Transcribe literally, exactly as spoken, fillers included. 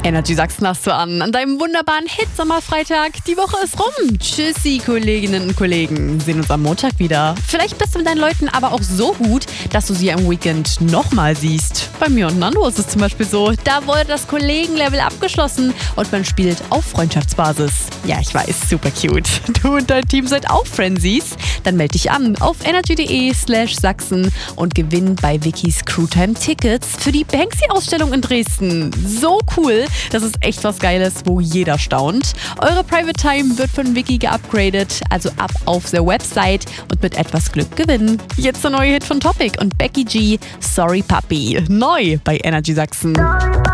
Energy Sachsen hast du an, an deinem wunderbaren Hit-Sommerfreitag. Die Woche ist rum. Tschüssi, Kolleginnen und Kollegen. Sehen uns am Montag wieder. Vielleicht bist du mit deinen Leuten aber auch so gut, dass du sie am Weekend nochmal siehst. Bei mir und Nando ist es zum Beispiel so. Da wurde das Kollegenlevel abgeschlossen und man spielt auf Freundschaftsbasis. Ja, ich weiß, super cute. Du und dein Team seid auch Friendsies? Dann melde dich an auf energy.de slash Sachsen und gewinn bei Wikis Crewtime Tickets für die Banksy-Ausstellung in Dresden. So cool. Das ist echt was Geiles, wo jeder staunt. Eure Private Time wird von Wiki geupgradet, also ab auf der Website und mit etwas Glück gewinnen. Jetzt der neue Hit von Topic und Becky G, Sorry Puppy. Neu bei Energy Sachsen.